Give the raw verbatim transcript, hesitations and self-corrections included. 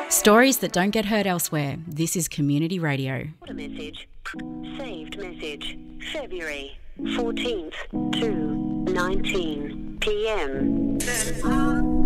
Stories that don't get heard elsewhere. This is Community Radio. What a message. Saved message. February fourteenth to nineteen p m